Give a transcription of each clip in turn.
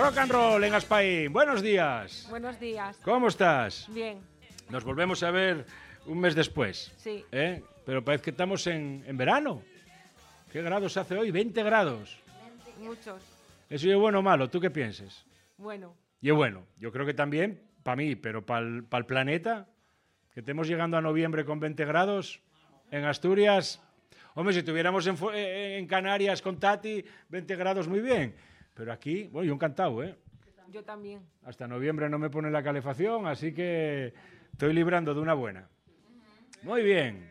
rock and roll en Aspaín. Buenos días. Buenos días. ¿Cómo estás? Bien. Nos volvemos a ver un mes después. Sí. Pero parece que estamos en verano. ¿Qué grados hace hoy? 20 grados. Muchos. ¿Eso es bueno o malo? ¿Tú qué piensas? Bueno. Y bueno, yo creo que también para mí, pero para el planeta, que estemos llegando a noviembre con 20 grados en Asturias. Hombre, si tuviéramos en Canarias con Tati, 20 grados muy bien. Pero aquí, bueno, yo encantado, ¿eh? Yo también. Hasta noviembre no me pone la calefacción, así que estoy librando de una buena. Muy bien.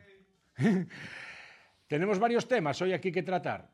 Tenemos varios temas hoy aquí que tratar.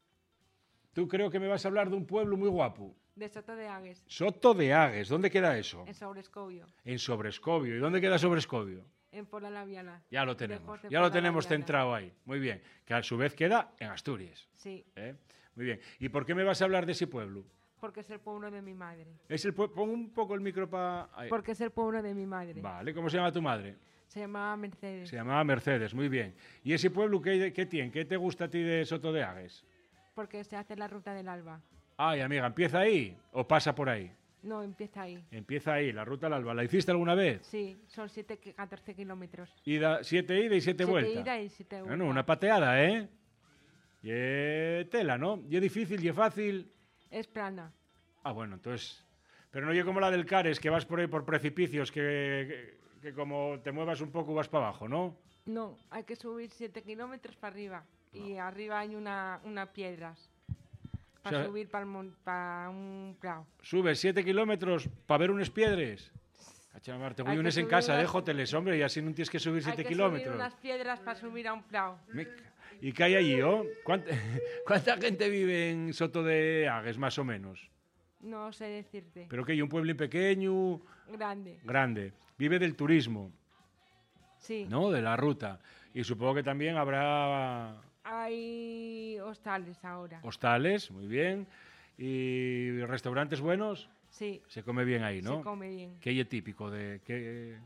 Tú creo que me vas a hablar de un pueblo muy guapo. De Soto de Agues. Soto de Agues. ¿Dónde queda eso? En Sobrescobio. En Sobrescobio. ¿Y dónde queda Sobrescobio? En Pola la Viana. Ya lo tenemos. De Ya lo Pola la tenemos Viana. centrado ahí. Muy bien. Que a su vez queda en Asturias. Sí. Muy bien. ¿Y por qué me vas a hablar de ese pueblo? Porque es el pueblo de mi madre. Pon un poco el micro para... Porque es el pueblo de mi madre. Vale. ¿Cómo se llama tu madre? Se llamaba Mercedes. Se llamaba Mercedes. Muy bien. ¿Y ese pueblo qué tiene? ¿Qué te gusta a ti de Soto de Agues? Porque se hace la ruta del Alba. Ay, amiga, ¿empieza ahí o pasa por ahí? No, empieza ahí. Empieza ahí, la ruta al Alba. ¿La hiciste alguna vez? Sí, son 14 kilómetros. 7 ida y 7 vueltas. 7 ida y 7 vueltas. Bueno, una pateada, ¿eh? Y tela, ¿no? Y es difícil, y es fácil. Es plana. Ah, bueno, entonces... Pero no es como la del Cares, que vas por ahí por precipicios, que como te muevas un poco vas para abajo, ¿no? No, hay que subir 7 kilómetros para arriba. Y arriba hay una piedras. Para subir para un prado. Subes 7 kilómetros para ver unas piedres. Cachamar, te voy unes en casa, déjoteles, hombre, y así no tienes que subir 7 kilómetros. Hay que subir unas piedras para subir a un prado. ¿Y qué hay allí, oh? ¿Cuánta gente vive en Soto de Agues, más o menos? No sé decirte. ¿Pero qué hay? ¿Un pueblo pequeño? Grande. Grande. Vive del turismo. Sí. ¿No? De la ruta. Y supongo que también habrá... Hay hostales ahora. Hostales, muy bien. ¿Y restaurantes buenos? Sí. Se come bien ahí, ¿no? Se come bien. ¿Qué es típico qué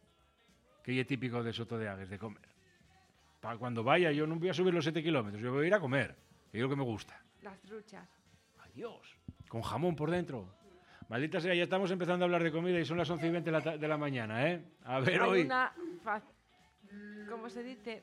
es típico de Soto de Agues de comer? Para cuando vaya, yo no voy a subir los 7 kilómetros, yo voy a ir a comer, que es lo que me gusta. Las truchas. Adiós. Con jamón por dentro. Maldita sea, ya estamos empezando a hablar de comida y son las 11:20 de la mañana, ¿eh? A ver, hay hoy... una... ¿Cómo se dice?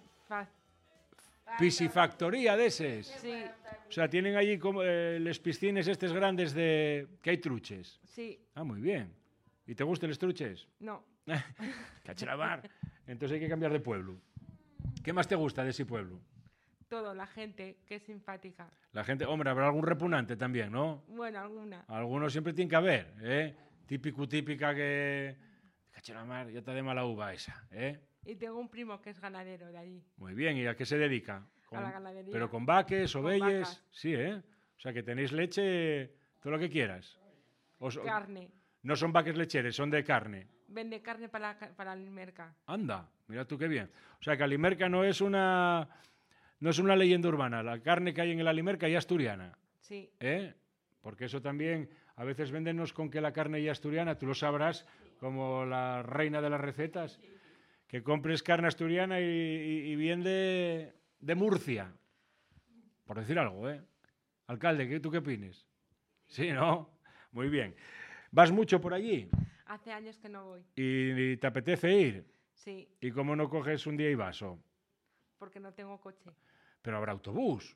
Piscifactoría de eses. Sí. O sea, tienen allí como les piscines estos grandes de... que hay truches. Sí. Ah, muy bien. ¿Y te gustan los truches? No. Cachelamar. Entonces hay que cambiar de pueblo. ¿Qué más te gusta de ese pueblo? Todo, la gente, que es simpática. La gente, hombre, habrá algún repugnante también, ¿no? Bueno, alguna. Algunos siempre tienen que haber, ¿eh? Típica que... Cachelamar, ya está de mala uva esa, ¿eh? Y tengo un primo que es ganadero de allí. Muy bien, ¿y a qué se dedica? A la ganadería. ¿Pero con vaques, Con ovelles? vacas. Sí, ¿eh? O sea, que tenéis leche, todo lo que quieras. Carne. No son vaques lecheres, son de carne. Vende carne para el mercado. Anda, mira tú qué bien. O sea, que Alimerca no es una leyenda urbana. La carne que hay en el Alimerca es asturiana. Sí. ¿Eh? Porque eso también, a veces véndenos con que la carne es asturiana, tú lo sabrás, como la reina de las recetas, que compres carne asturiana y bien de Murcia. Por decir algo, ¿eh? Alcalde, ¿tú qué opinas? Sí, ¿no? Muy bien. ¿Vas mucho por allí? Hace años que no voy. ¿Y te apetece ir? Sí. ¿Y cómo no coges un día y vas? Porque no tengo coche. Pero habrá autobús.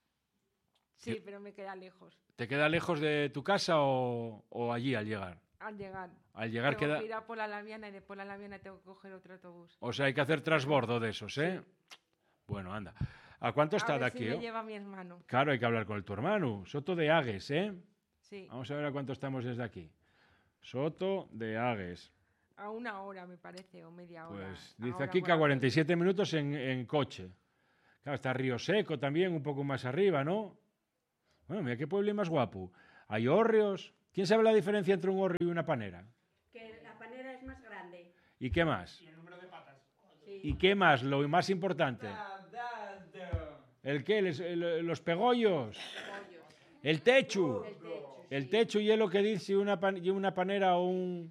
Sí, pero me queda lejos. ¿Te queda lejos de tu casa o allí al llegar? Al llegar. Al llegar tengo queda... que ir a Pola la Viana y de Pola la Viana tengo que coger otro autobús. O sea, hay que hacer transbordo de esos, ¿eh? Sí. Bueno, anda. ¿A cuánto está a de ver aquí? si me lleva mi hermano. Claro, hay que hablar con tu hermano. Soto de Agues, ¿eh? Sí. Vamos a ver a cuánto estamos desde aquí. Soto de Agues. A 1 hora, me parece, o media hora. Pues dice Ahora aquí que a voy 47 minutos en coche. Claro, está Río Seco también, un poco más arriba, ¿no? Bueno, mira qué pueblo más guapo. Hay hórreos. ¿Quién sabe la diferencia entre un hórreo y una panera? Que la panera es más grande. ¿Y qué más? Y el número de patas. Sí. ¿Y qué más? Lo más importante. ¿El qué? Los pegollos. El techo. El techo y es lo que dice una panera o un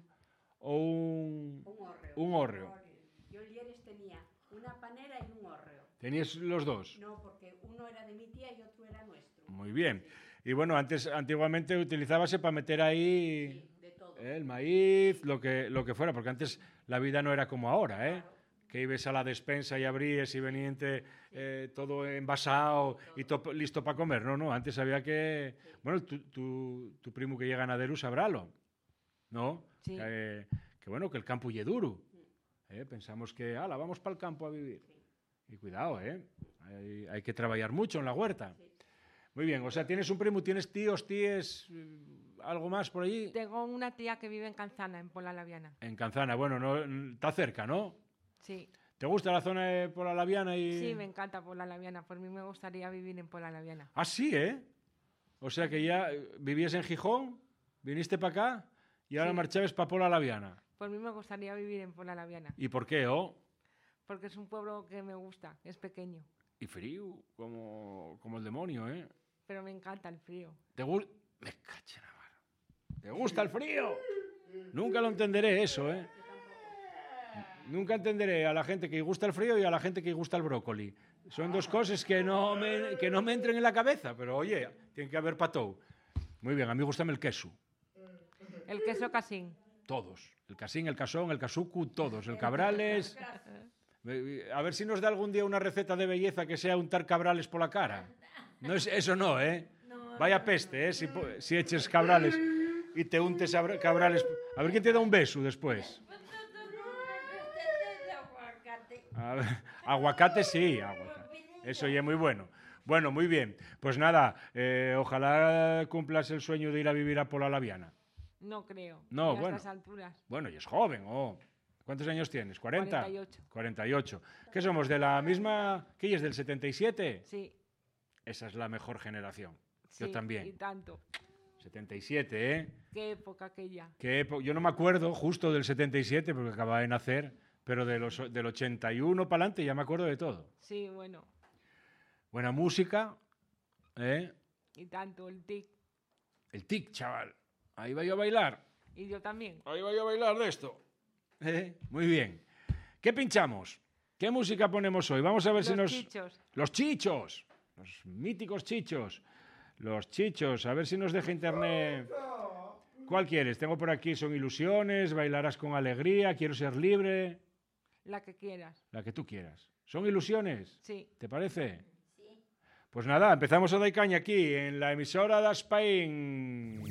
hórreo. Yo el Lieres tenía una panera y un hórreo. ¿Tenías los dos? No, porque uno era de mi tía y otro era nuestro. Muy bien. Y bueno, antiguamente utilizábase para meter ahí Sí, de todo. el maíz, lo que fuera, porque antes la vida no era como ahora, ¿eh? Que ibas a la despensa y abríes y venían todo envasado y listo para comer. No, no, antes había que... Bueno, tu primo que llega a Naderu sabrálo, ¿no? Sí. Que bueno, que el campo ye duro. Pensamos que, ala, vamos para el campo a vivir. Y cuidado, hay que trabajar mucho en la huerta. Muy bien, o sea, tienes un primo, tienes tíos, tíes, algo más por allí. Tengo una tía que vive en Canzana, en Pola Laviana. En Canzana, bueno, no, está cerca, ¿no? Sí. ¿Te gusta la zona de Pola Laviana? Sí, me encanta Pola Laviana. Por mí me gustaría vivir en Pola Laviana. Ah, sí, ¿eh? O sea que ya vivías en Gijón, viniste para acá y ahora Sí. marchabas para Pola Laviana. Por mí me gustaría vivir en Pola Laviana. ¿Y por qué, oh? Porque es un pueblo que me gusta, es pequeño. Y frío, como el demonio, ¿eh? Pero me encanta el frío. ¿Te gusta? Me caché la mano. ¿Te gusta el frío? Nunca lo entenderé eso, ¿eh? Nunca entenderé a la gente que gusta el frío y a la gente que gusta el brócoli. Son dos cosas que no me entren en la cabeza, pero oye, tiene que haber para todo. Muy bien, a mí gusta el queso. El queso casín. Todos. El casín, el casón, el casucu, todos. El cabrales. A ver si nos da algún día una receta de belleza que sea untar cabrales por la cara. No es, eso no, ¿eh? Vaya peste, ¿eh? Si eches cabrales y te untes cabrales. A ver quién te da un beso después. A ver, aguacate sí, aguacate. Eso ya es muy bueno. Bueno, muy bien. Pues nada, ojalá cumplas el sueño de ir a vivir a Pola Laviana. No creo. No, a bueno. estas alturas. Bueno, y es joven, oh. ¿Cuántos años tienes? ¿40? 48. 48. ¿Qué somos? ¿De la misma? ¿Qué es? ¿Del 77? Sí. Esa es la mejor generación. Sí, Yo también. Y tanto. 77, ¿eh? Qué época aquella. Yo no me acuerdo justo del 77 porque acababa de nacer, pero del 81 para adelante ya me acuerdo de todo. Sí, bueno. Buena música, ¿eh? Y tanto, el tic. El tic, chaval. Ahí va yo a bailar. Y yo también. Ahí va yo a bailar de esto. Muy bien. ¿Qué pinchamos? ¿Qué música ponemos hoy? Vamos a ver si Los nos... chichos. Los chichos. Los míticos chichos. Los chichos. A ver si nos deja internet. ¿Cuál quieres? Tengo por aquí Son Ilusiones, Bailarás con Alegría, Quiero Ser Libre. La que quieras. La que tú quieras. ¿Son ilusiones? Sí. ¿Te parece? Pues nada, empezamos a dar caña aquí en la emisora de Spain.